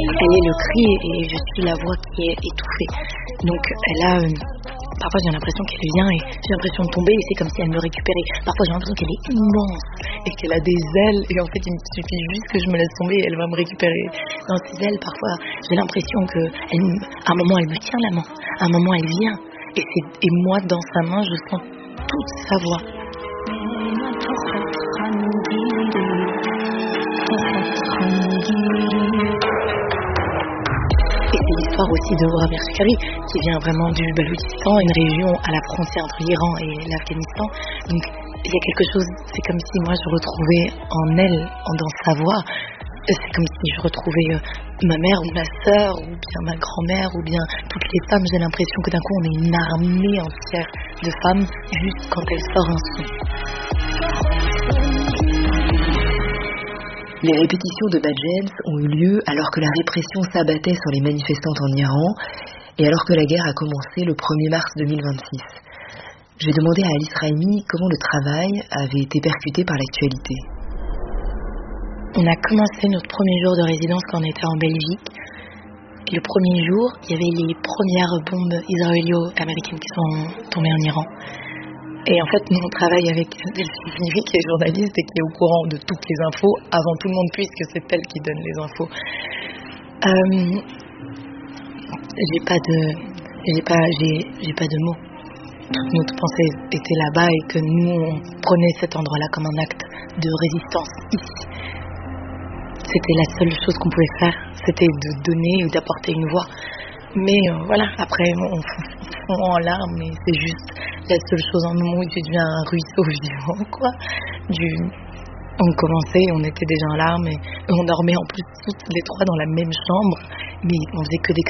Elle est le cri et je suis la voix qui est étouffée. Donc elle a... parfois j'ai l'impression qu'elle vient et j'ai l'impression de tomber et c'est comme si elle me récupérait. Parfois j'ai l'impression qu'elle est immense et qu'elle a des ailes et en fait il me suffit juste que je me laisse tomber et elle va me récupérer dans ses ailes. Parfois j'ai l'impression que à un moment elle me tient la main, à un moment elle vient et moi dans sa main je sens toute sa voix. Et c'est l'histoire aussi de Wahab Shikari qui vient vraiment du Baloutchistan, une région à la frontière entre l'Iran et l'Afghanistan. Donc il y a quelque chose, c'est comme si moi je retrouvais en elle, dans sa voix, c'est comme si je retrouvais ma mère ou ma sœur ou bien ma grand-mère ou bien toutes les femmes. J'ai l'impression que d'un coup on est une armée entière de femmes juste quand elle sort un son. Les répétitions de Badjens ont eu lieu alors que la répression s'abattait sur les manifestantes en Iran et alors que la guerre a commencé le 1er mars 2026. J'ai demandé à Alice Raimi comment le travail avait été percuté par l'actualité. On a commencé notre premier jour de résidence quand on était en Belgique. Et le premier jour, il y avait les premières bombes israélo-américaines qui sont tombées en Iran. Et en fait, nous, on travaille avec Delphine Viry, qui est journaliste et qui est au courant de toutes les infos avant tout le monde, puisque c'est elle qui donne les infos. J'ai pas de mots. Toute notre pensée était là-bas et que nous, on prenait cet endroit-là comme un acte de résistance ici. C'était la seule chose qu'on pouvait faire, c'était de donner ou d'apporter une voix. Mais voilà, après on fond en larmes et c'est juste la seule chose en nous où j'ai devenu un ruisseau vivant, quoi. On commençait, on était déjà en larmes et on dormait en plus toutes les trois dans la même chambre, mais on faisait que des